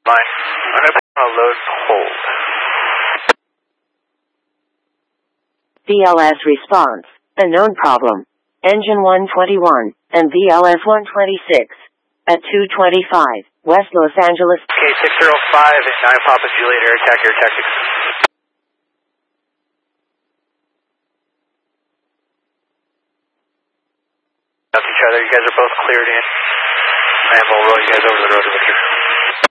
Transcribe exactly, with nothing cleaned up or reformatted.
Line. I'm going to put on a load hold. V L S response. A known problem. Engine one twenty-one and V L S one twenty-six. At two twenty-five, West Los Angeles. K six zero five and nine Papa Juliet Air Attack Air Tactics. Each other, you guys are both cleared in. And we'll roll you guys over the road to Victor.